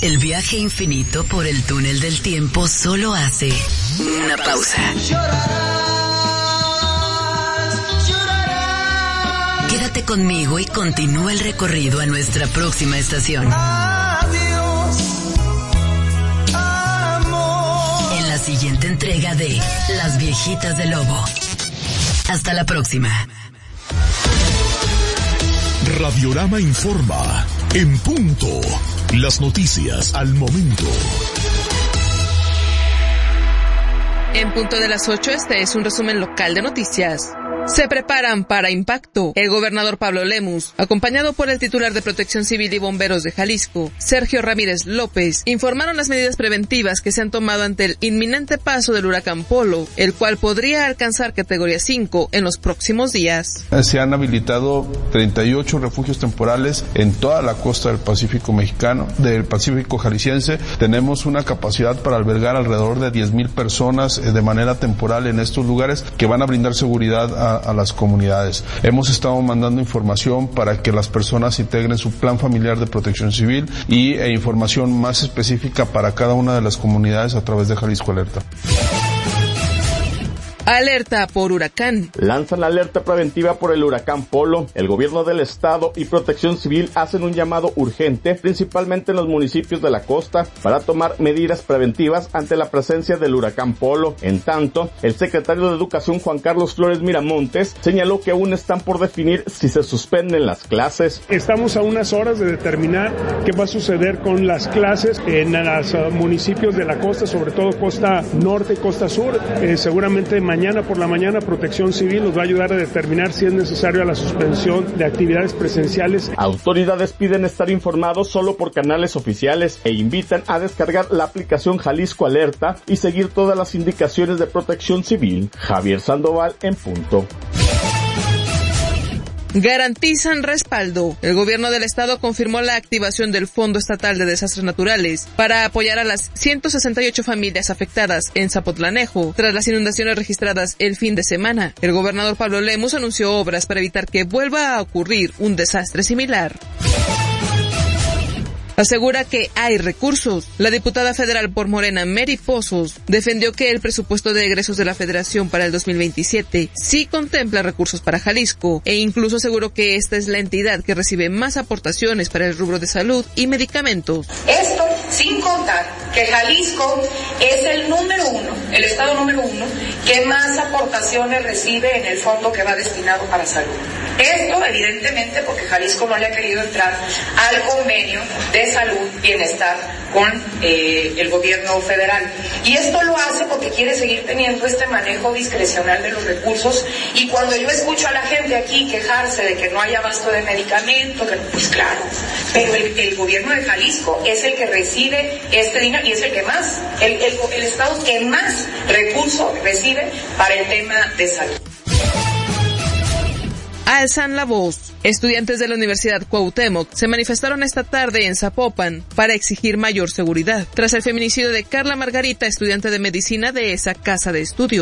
El viaje infinito por el túnel del tiempo solo hace una pausa. Quédate conmigo y continúa el recorrido a nuestra próxima estación. En la siguiente entrega de Las Viejitas del Lobo. Hasta la próxima. Radiorama informa. En punto. Las noticias al momento. En punto de las 8, este es un resumen local de noticias. Se preparan para impacto. El gobernador Pablo Lemus, acompañado por el titular de Protección Civil y Bomberos de Jalisco, Sergio Ramírez López, informaron las medidas preventivas que se han tomado ante el inminente paso del huracán Polo, el cual podría alcanzar categoría 5 en los próximos días. Se han habilitado 38 refugios temporales en toda la costa del Pacífico mexicano, del Pacífico jalisciense. Tenemos una capacidad para albergar alrededor de 10,000 personas de manera temporal en estos lugares que van a brindar seguridad a las comunidades. Hemos estado mandando información para que las personas integren su plan familiar de protección civil y información más específica para cada una de las comunidades a través de Jalisco Alerta. Alerta por huracán. Lanzan la alerta preventiva por el huracán Polo. El gobierno del estado y Protección Civil hacen un llamado urgente, principalmente en los municipios de la costa, para tomar medidas preventivas ante la presencia del huracán Polo. En tanto, el secretario de Educación, Juan Carlos Flores Miramontes, señaló que aún están por definir si se suspenden las clases. Estamos a unas horas de determinar qué va a suceder con las clases en los municipios de la costa, sobre todo costa norte y costa sur. Seguramente mañana por la mañana Protección Civil nos va a ayudar a determinar si es necesario la suspensión de actividades presenciales. Autoridades piden estar informados solo por canales oficiales e invitan a descargar la aplicación Jalisco Alerta y seguir todas las indicaciones de Protección Civil. Javier Sandoval en punto. Garantizan respaldo. El gobierno del estado confirmó la activación del Fondo Estatal de Desastres Naturales para apoyar a las 168 familias afectadas en Zapotlanejo tras las inundaciones registradas el fin de semana. El gobernador Pablo Lemus anunció obras para evitar que vuelva a ocurrir un desastre similar. Asegura que hay recursos. La diputada federal por Morena, Mary Pozos, defendió que el presupuesto de egresos de la Federación para el 2027 sí contempla recursos para Jalisco e incluso aseguró que esta es la entidad que recibe más aportaciones para el rubro de salud y medicamentos. Esto sin contar que Jalisco es el número 1, el estado número 1, que más aportaciones recibe en el fondo que va destinado para salud. Esto evidentemente porque Jalisco no le ha querido entrar al convenio de salud y bienestar con el gobierno federal. Y esto lo hace porque quiere seguir teniendo este manejo discrecional de los recursos. Y cuando yo escucho a la gente aquí quejarse de que no hay abasto de medicamento, pues claro, pero el gobierno de Jalisco es el que recibe este dinero y es el que más, el estado que más recursos recibe para el tema de salud. Alzan la voz. Estudiantes de la Universidad Cuauhtémoc se manifestaron esta tarde en Zapopan para exigir mayor seguridad tras el feminicidio de Carla Margarita, estudiante de medicina de esa casa de estudio.